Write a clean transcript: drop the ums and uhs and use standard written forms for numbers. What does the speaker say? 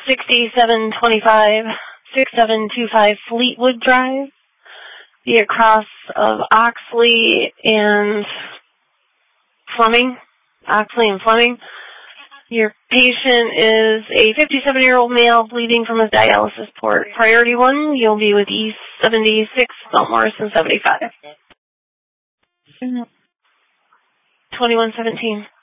6725, 6725 Fleetwood Drive, be across of Oxley and Fleming. Your patient is a 57-year-old male bleeding from his dialysis port. Priority 1, you'll be with East 76, Mount Morrison 75. 2117.